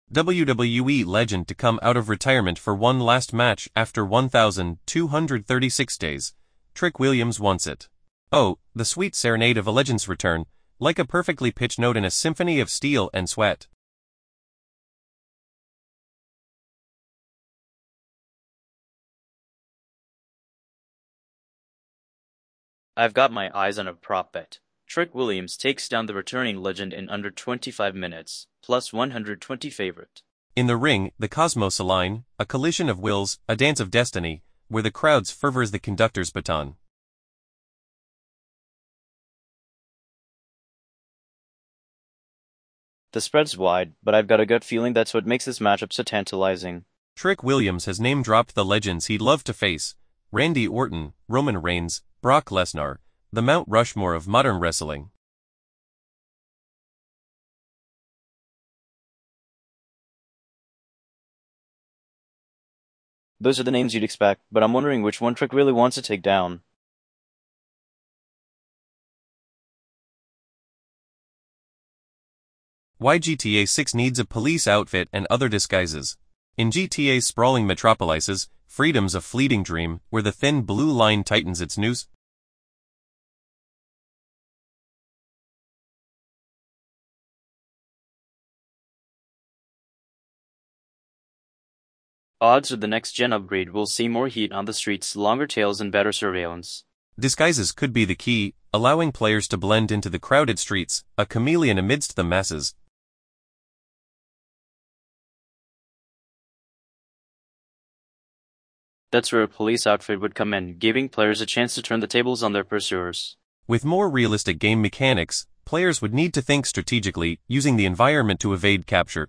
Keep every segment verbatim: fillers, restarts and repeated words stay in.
W W E legend to come out of retirement for one last match after one thousand two hundred thirty-six days. Trick Williams wants it. Oh, the sweet serenade of a legend's return, like a perfectly pitched note in a symphony of steel and sweat. I've got my eyes on a prop bet. Trick Williams takes down the returning legend in under twenty-five minutes, plus one hundred twenty favorite. In the ring, the cosmos align, a collision of wills, a dance of destiny, where the crowd's fervor is the conductor's baton. The spread's wide, but I've got a gut feeling that's what makes this matchup so tantalizing. Trick Williams has name-dropped the legends he'd love to face: Randy Orton, Roman Reigns, Brock Lesnar, the Mount Rushmore of modern wrestling. Those are the names you'd expect, but I'm wondering which one Trick really wants to take down. Why G T A six needs a police outfit and other disguises. In G T A's sprawling metropolises, freedom's a fleeting dream, where the thin blue line tightens its noose. Odds are the next-gen upgrade will see more heat on the streets, longer tails, and better surveillance. Disguises could be the key, allowing players to blend into the crowded streets, a chameleon amidst the masses. That's where a police outfit would come in, giving players a chance to turn the tables on their pursuers. With more realistic game mechanics, players would need to think strategically, using the environment to evade capture.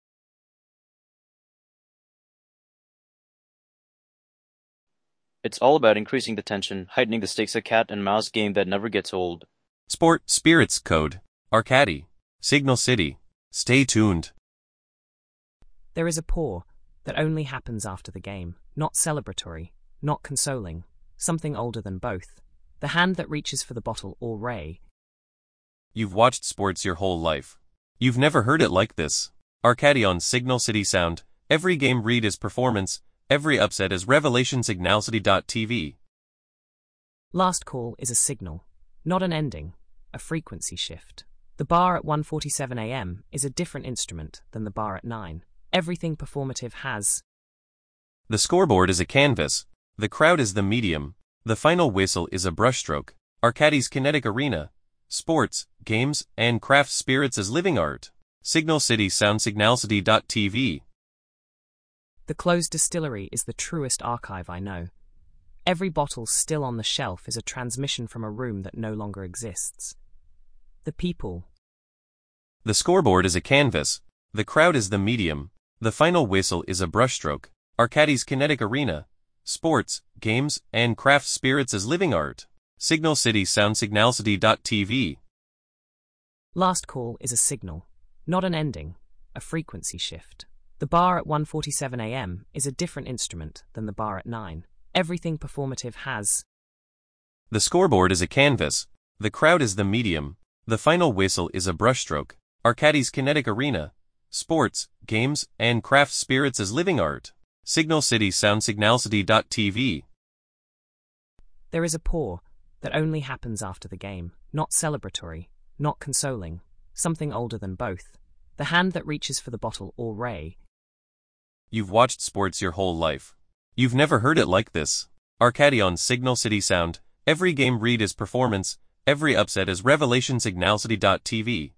It's all about increasing the tension, heightening the stakes, a cat and mouse game that never gets old. Sport, Spirits Code, Arcady, Signal City. Stay tuned. There is a pour that only happens after the game, not celebratory, not consoling, something older than both. The hand that reaches for the bottle or ray. You've watched sports your whole life. You've never heard it like this. Arcady on Signal City Sound. Every game read is performance, every upset is revelation. Signal City dot T V. Last call is a signal, not an ending, a frequency shift. The bar at one forty-seven a m is a different instrument than the bar at nine. Everything performative has. The scoreboard is a canvas. The crowd is the medium. The final whistle is a brushstroke. Arcady's kinetic arena. Sports, games, and craft spirits as living art. Signal City Sound. Signal City dot T V. The closed distillery is the truest archive I know. Every bottle still on the shelf is a transmission from a room that no longer exists. The people. The scoreboard is a canvas. The crowd is the medium. The final whistle is a brushstroke. Arcady's kinetic arena. Sports, games, and craft spirits as living art. Signal City Sound. Signal City dot T V. Last call is a signal, not an ending, a frequency shift. The bar at one forty-seven a m is a different instrument than the bar at nine. Everything performative has. The scoreboard is a canvas. The crowd is the medium. The final whistle is a brushstroke. Arcady's kinetic arena. Sports, games, and craft spirits as living art. Signal City Sound. Signal City dot T V. There is a pour that only happens after the game, not celebratory, not consoling, something older than both. The hand that reaches for the bottle or ray. You've watched sports your whole life. You've never heard it like this. Arcady on Signal City Sound. Every game read is performance, every upset is revelation. Signal City dot T V.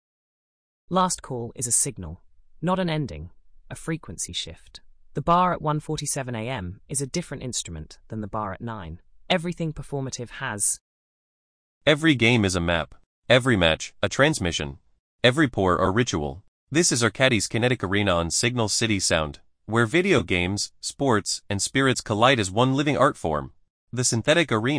Last call is a signal, not an ending, a frequency shift. The bar at one forty-seven a m is a different instrument than the bar at nine. Everything performative has. Every game is a map. Every match, a transmission. Every pour, a ritual. This is Arcady's kinetic arena on Signal City Sound, where video games, sports, and spirits collide as one living art form. The synthetic arena.